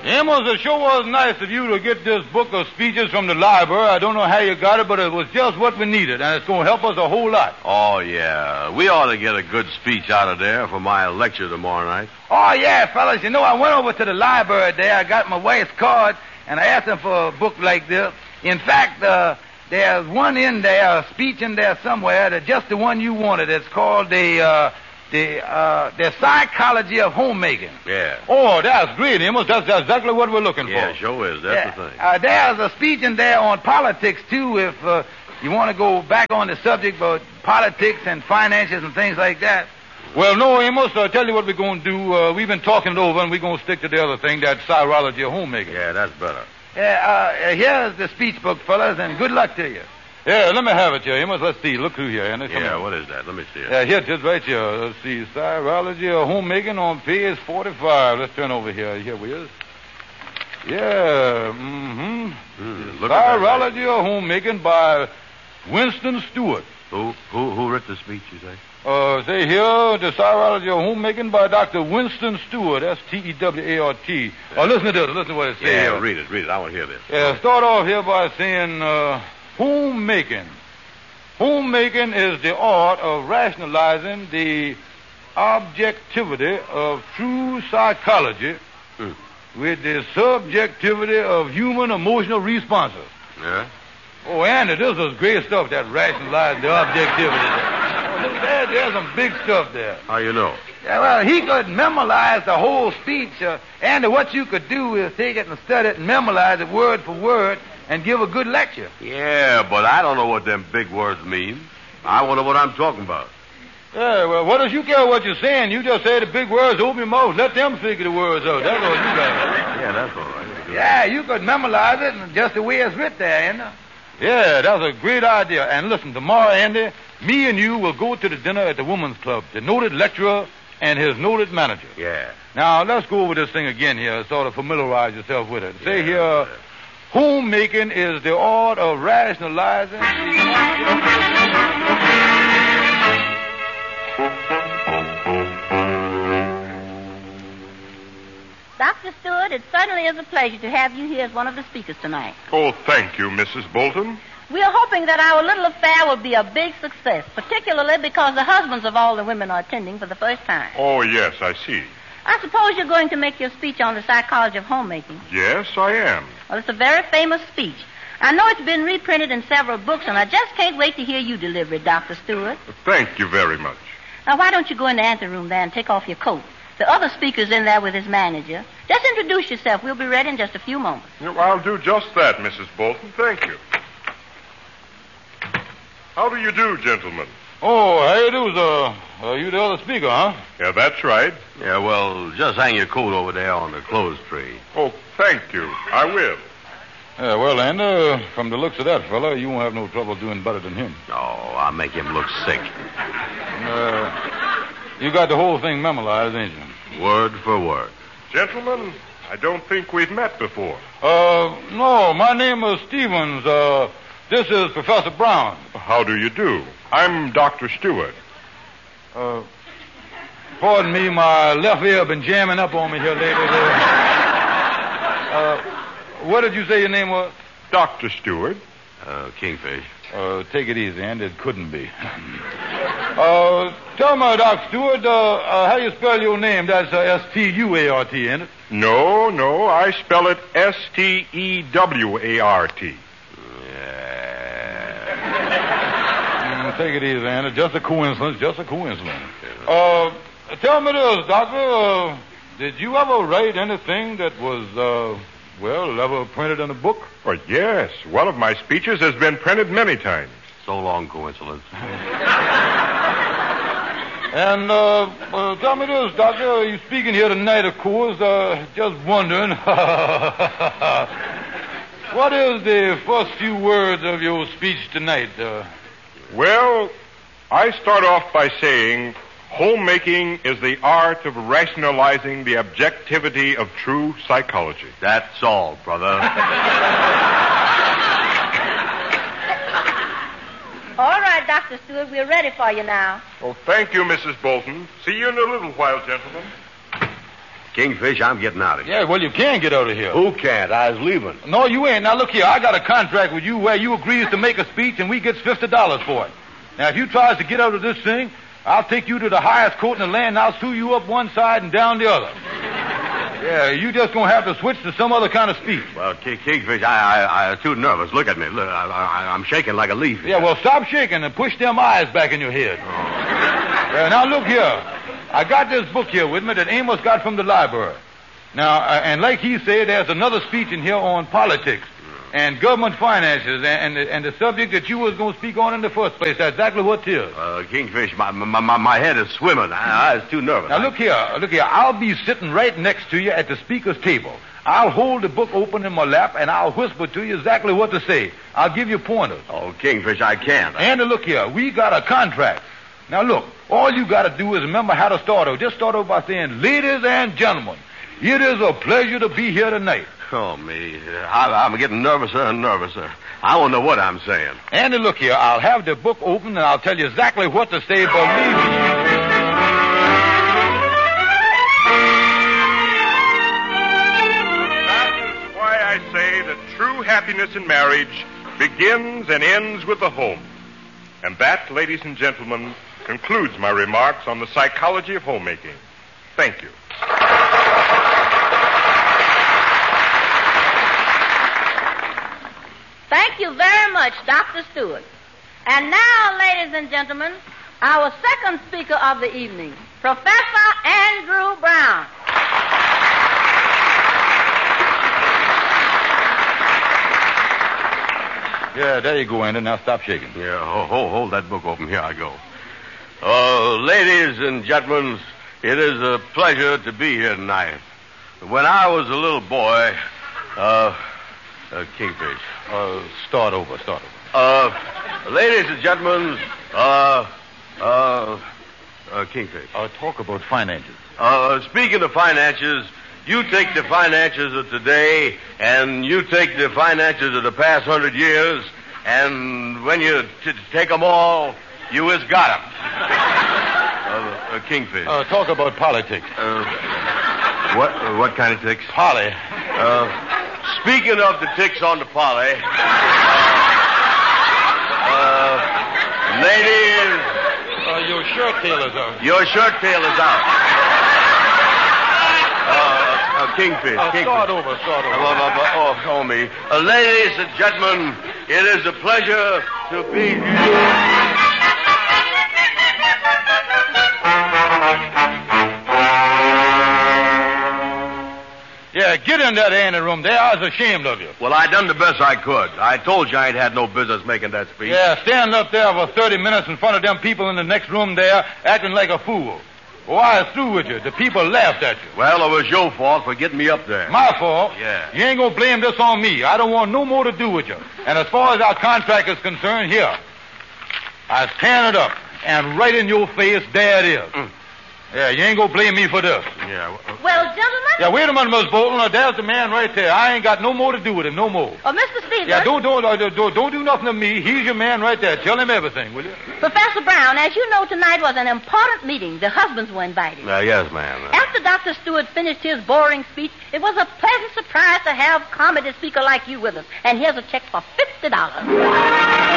Amos, it sure was nice of you to get this book of speeches from the library. I don't know how you got it, but it was just what we needed, and it's going to help us a whole lot. Oh, yeah. We ought to get a good speech out of there for my lecture tomorrow night. Oh, yeah, fellas. You know, I went over to the library there. I got my wife's card, and I asked them for a book like this. In fact, there's one in there, a speech in there somewhere, that's just the one you wanted. It's called the Psychology of Homemaking. Yeah. Oh, that's great, Amos. That's exactly what we're looking for. Yeah, sure is. That's the thing. There's a speech in there on politics, too, if you want to go back on the subject of politics and finances and things like that. Well, no, Amos, I'll tell you what we're going to do. We've been talking it over, and we're going to stick to the other thing, that Psychology of Homemaking. Yeah, that's better. Here's the speech book, fellas, and good luck to you. Yeah, let me have it here, Amos. Let's see. Look through here. Yeah, what is that? Let me see it. Yeah, here it is right here. Let's see. Psychology of Homemaking on page 45. Let's turn over here. Here we is. Yeah, Psychology of Homemaking by Winston Stewart. Who wrote the speech, you say? Say here, the Psychology of Homemaking by Dr. Winston Stewart, S-T-E-W-A-R-T. Listen to this. Listen to what it says. Yeah, read it. I want to hear this. Yeah, start off here by saying, homemaking. Homemaking is the art of rationalizing the objectivity of true psychology with the subjectivity of human emotional responses. Yeah? Oh, Andy, this is great stuff, that rationalizing the objectivity. There's some big stuff there. How you know? Yeah, well, he could memorize the whole speech. Andy, what you could do is take it and study it and memorize it word for word and give a good lecture. Yeah, but I don't know what them big words mean. I wonder what I'm talking about. Yeah, well, what does you care what you're saying? You just say the big words, open your mouth, let them figure the words out. That's all you got. Yeah, that's all right. Yeah, you could memorize it and just the way it's written there, Andy. Yeah, that's a great idea. And listen, tomorrow, Andy, me and you will go to the dinner at the Women's Club, the noted lecturer and his noted manager. Yeah. Now, let's go over this thing again here, sort of familiarize yourself with it. Say here, homemaking is the art of rationalizing. Dr. Stewart, it certainly is a pleasure to have you here as one of the speakers tonight. Oh, thank you, Mrs. Bolton. We are hoping that our little affair will be a big success, particularly because the husbands of all the women are attending for the first time. Oh, yes, I see. I suppose you're going to make your speech on the psychology of homemaking. Yes, I am. Well, it's a very famous speech. I know it's been reprinted in several books, and I just can't wait to hear you deliver it, Dr. Stewart. Thank you very much. Now, why don't you go in the anteroom there and take off your coat? The other speaker's in there with his manager. Just introduce yourself. We'll be ready in just a few moments. I'll do just that, Mrs. Bolton. Thank you. How do you do, gentlemen? Oh, how you do, sir? You the other speaker, huh? Yeah, that's right. Yeah, well, just hang your coat over there on the clothes tree. Oh, thank you. I will. Yeah, well, Andy, from the looks of that fella, you won't have no trouble doing better than him. Oh, I'll make him look sick. You got the whole thing memorized, ain't you? Word for word. Gentlemen, I don't think we've met before. No, my name is Stevens. This is Professor Brown. How do you do? I'm Dr. Stewart. Pardon me, my left ear been jamming up on me here lately. What did you say your name was? Dr. Stewart. Kingfish. Take it easy, Andy. It couldn't be. Tell me, Dr. Stewart, how you spell your name? That's S-T-U-A-R-T, ain't it? No, I spell it S-T-E-W-A-R-T. Take it easy, Andy. Just a coincidence. Tell me this, Doctor. Did you ever write anything that was, ever printed in a book? Oh, yes. One of my speeches has been printed many times. So long, coincidence. And, tell me this, Doctor. You speaking here tonight, of course. Just wondering. What is the first few words of your speech tonight? Well, I start off by saying homemaking is the art of rationalizing the objectivity of true psychology. That's all, brother. All right, Dr. Stewart, we're ready for you now. Oh, thank you, Mrs. Bolton. See you in a little while, gentlemen. Kingfish, I'm getting out of here. Yeah, well, you can get out of here. Who can't? I was leaving. No, you ain't. Now, look here. I got a contract with you where you agrees to make a speech and we gets $50 for it. Now, if you tries to get out of this thing, I'll take you to the highest court in the land and I'll sue you up one side and down the other. Yeah, you just gonna have to switch to some other kind of speech. Well, Kingfish, I'm too nervous. Look at me. Look, I'm shaking like a leaf. Yeah, well, stop shaking and push them eyes back in your head. Oh. Yeah, now, look here. I got this book here with me that Amos got from the library. Now, and like he said, there's another speech in here on politics and government finances and the subject that you was going to speak on in the first place. That's exactly what it is. Kingfish, my head is swimming. I was too nervous. Now, look here. I'll be sitting right next to you at the speaker's table. I'll hold the book open in my lap, and I'll whisper to you exactly what to say. I'll give you pointers. Oh, Kingfish, I can't. And look here. We got a contract. Now, look. All you got to do is remember how to start over. Just start over by saying, ladies and gentlemen, it is a pleasure to be here tonight. Oh, me. I'm getting nervouser and nervouser. I don't know what I'm saying. Andy, look here. I'll have the book open and I'll tell you exactly what to say, believe me. That is why I say that true happiness in marriage begins and ends with the home. And that, ladies and gentlemen, concludes my remarks on the psychology of homemaking. Thank you. Thank you very much, Dr. Stewart. And now, ladies and gentlemen, our second speaker of the evening, Professor Andrew Brown. Yeah, there you go, Andy. Now stop shaking. Yeah, hold that book open. Here I go. Ladies and gentlemen, it is a pleasure to be here tonight. When I was a little boy, Kingfish. Start over. Ladies and gentlemen, Kingfish. Talk about finances. Speaking of finances, you take the finances of today, and you take the finances of the past 100 years, and when you take them all, you has got them. Kingfish. Talk about politics. What kind of ticks? Polly. Speaking of the ticks on the polly, ladies... your shirt tail is out. Your shirt tail is out. Kingfish. Start over. Oh, me. Ladies and gentlemen, it is a pleasure to be here. Yeah, get in that Andy room there. I was ashamed of you. Well, I done the best I could. I told you I ain't had no business making that speech. Yeah, stand up there for 30 minutes in front of them people in the next room there acting like a fool. Well, I was through with you. The people laughed at you. Well, it was your fault for getting me up there. My fault? Yeah. You ain't gonna blame this on me. I don't want no more to do with you. And as far as our contract is concerned, here, I stand it up, and right in your face, there it is. Yeah, you ain't gonna blame me for this. Yeah. Well, gentlemen. Yeah, wait a minute, Miss Bolton. There's the man right there. I ain't got no more to do with him, no more. Oh, Mr. Stevens. Yeah, don't do nothing to me. He's your man right there. Tell him everything, will you? Professor Brown, as you know, tonight was an important meeting. The husbands were invited. Yes, ma'am. After Dr. Stewart finished his boring speech, it was a pleasant surprise to have a comedy speaker like you with us. And here's a check for $50.